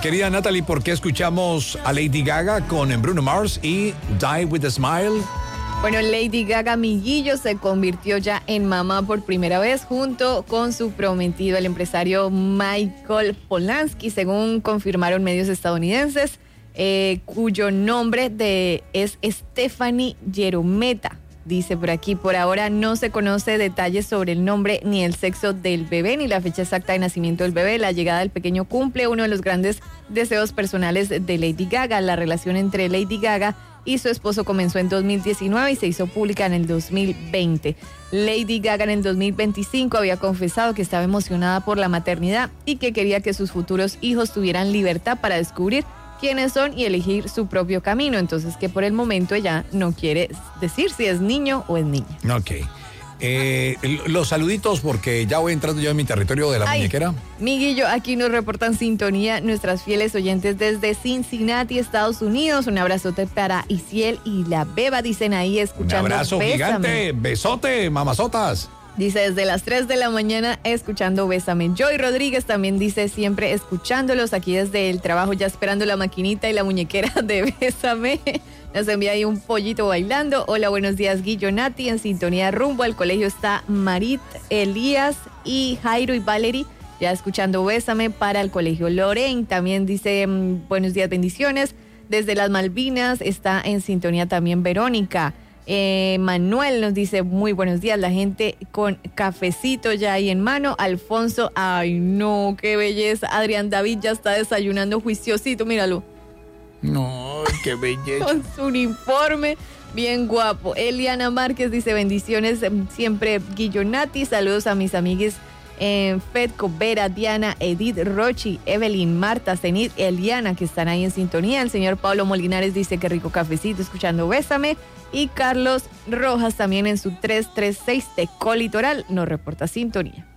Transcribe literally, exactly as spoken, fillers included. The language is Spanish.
querida Natalie, ¿por qué escuchamos a Lady Gaga con Bruno Mars y Die With A Smile? Bueno, Lady Gaga Miguillo se convirtió ya en mamá por primera vez junto con su prometido, el empresario Michael Polanski, según confirmaron medios estadounidenses, eh, cuyo nombre de, es Stephanie Jerometa. Dice por aquí, por ahora no se conoce detalles sobre el nombre ni el sexo del bebé ni la fecha exacta de nacimiento del bebé. La llegada del pequeño cumple uno de los grandes deseos personales de Lady Gaga. La relación entre Lady Gaga y su esposo comenzó en dos mil diecinueve y se hizo pública en el dos mil veinte. Lady Gaga en el dos mil veinticinco había confesado que estaba emocionada por la maternidad y que quería que sus futuros hijos tuvieran libertad para descubrir quiénes son y elegir su propio camino. Entonces que por el momento ella no quiere decir si es niño o es niña. Ok. Eh, los saluditos porque ya voy entrando yo en mi territorio de la Ay, muñequera. Miguillo, aquí nos reportan sintonía nuestras fieles oyentes desde Cincinnati, Estados Unidos. Un abrazote para Isiel y la Beba, dicen ahí escuchando. Un abrazo Bésame. Gigante, besote, mamazotas. Dice desde las tres de la mañana escuchando Bésame. Joy Rodríguez también dice siempre escuchándolos aquí desde el trabajo, ya esperando la maquinita y la muñequera de Bésame. Nos envía ahí un pollito bailando. Hola, buenos días, Guillo, Nati. En sintonía rumbo al colegio está Marit, Elías y Jairo y Valerie. Ya escuchando Bésame para el colegio Lorraine. También dice mmm, buenos días, bendiciones. Desde las Malvinas está en sintonía también Verónica. Eh, Manuel nos dice muy buenos días, la gente con cafecito ya ahí en mano. Alfonso, ay no, qué belleza. Adrián David ya está desayunando juiciosito, míralo. No, qué belleza. Con su uniforme, bien guapo. Eliana Márquez dice bendiciones siempre, Guillonati. Saludos a mis amigues eh, Fedco, Vera, Diana, Edith, Rochi, Evelyn, Marta, Zenit, Eliana, que están ahí en sintonía. El señor Pablo Molinares dice que rico cafecito, escuchando Bésame. Y Carlos Rojas también en su tres tres seis Tecó Litoral nos reporta sintonía.